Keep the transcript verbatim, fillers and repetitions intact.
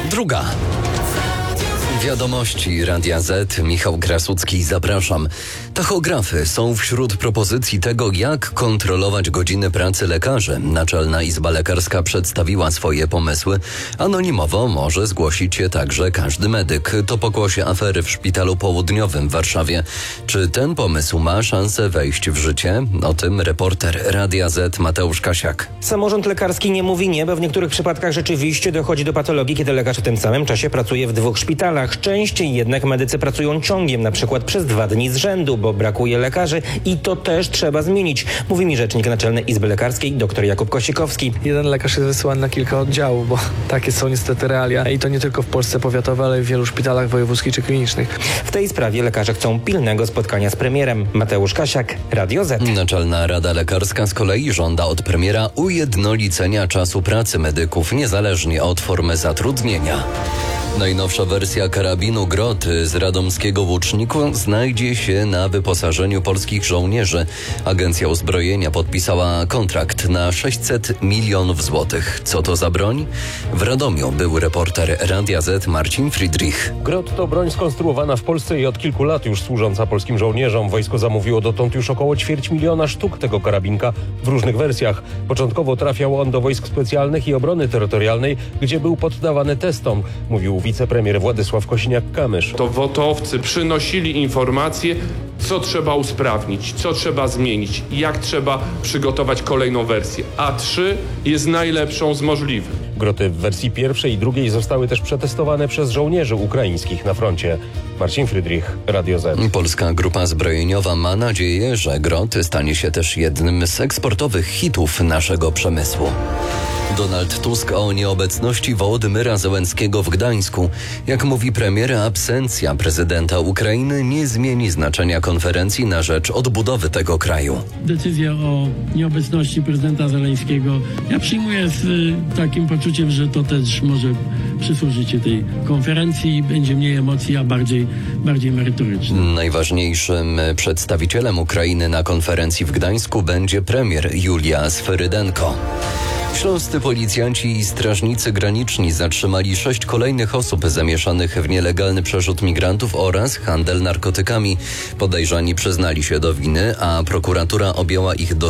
Druga. Wiadomości Radia Z. Michał Krasucki, zapraszam. Tachografy są wśród propozycji tego, jak kontrolować godziny pracy lekarzy. Naczelna Izba Lekarska przedstawiła swoje pomysły. Anonimowo może zgłosić się także każdy medyk. To pokłosie afery w Szpitalu Południowym w Warszawie. Czy ten pomysł ma szansę wejść w życie? O tym reporter Radia Z. Mateusz Kasiak. Samorząd lekarski nie mówi nie, bo w niektórych przypadkach rzeczywiście dochodzi do patologii, kiedy lekarz w tym samym czasie pracuje w dwóch szpitalach. Częściej jednak medycy pracują ciągiem, na przykład przez dwa dni z rzędu, bo brakuje lekarzy i to też trzeba zmienić, mówi mi rzecznik Naczelnej Izby Lekarskiej dr Jakub Kosikowski. Jeden lekarz jest wysyłany na kilka oddziałów, bo takie są niestety realia i to nie tylko w Polsce powiatowej, ale i w wielu szpitalach wojewódzkich czy klinicznych. W tej sprawie lekarze chcą pilnego spotkania z premierem. Mateusz Kasiak, Radio Z. Naczelna Rada Lekarska z kolei żąda od premiera ujednolicenia czasu pracy medyków niezależnie od formy zatrudnienia. Najnowsza wersja karabinu Grot z radomskiego Łuczniku znajdzie się na wyposażeniu polskich żołnierzy. Agencja Uzbrojenia podpisała kontrakt na sześćset milionów złotych. Co to za broń? W Radomiu był reporter Radia Z Marcin Friedrich. Grot to broń skonstruowana w Polsce i od kilku lat już służąca polskim żołnierzom. Wojsko zamówiło dotąd już około ćwierć miliona sztuk tego karabinka w różnych wersjach. Początkowo trafiał on do wojsk specjalnych i obrony terytorialnej, gdzie był poddawany testom, mówił wicepremier Władysław Kosiniak-Kamysz. To wotowcy przynosili informacje, co trzeba usprawnić, co trzeba zmienić, jak trzeba przygotować kolejną wersję. A trzy jest najlepszą z możliwych. Groty w wersji pierwszej i drugiej zostały też przetestowane przez żołnierzy ukraińskich na froncie. Marcin Friedrich, Radio Z. Polska Grupa Zbrojeniowa ma nadzieję, że Grot stanie się też jednym z eksportowych hitów naszego przemysłu. Donald Tusk o nieobecności Wołodymyra Zełenskiego w Gdańsku. Jak mówi premier, absencja prezydenta Ukrainy nie zmieni znaczenia konferencji na rzecz odbudowy tego kraju. Decyzja o nieobecności prezydenta Zełenskiego ja przyjmuję z y, takim poczuciem, że to też może przysłużyć się tej konferencji i będzie mniej emocji, a bardziej, bardziej merytoryczne. Najważniejszym przedstawicielem Ukrainy na konferencji w Gdańsku będzie premier Julia Sferydenko. Śląscy policjanci i strażnicy graniczni zatrzymali sześć kolejnych osób zamieszanych w nielegalny przerzut migrantów oraz handel narkotykami. Podejrzani przyznali się do winy, a prokuratura objęła ich do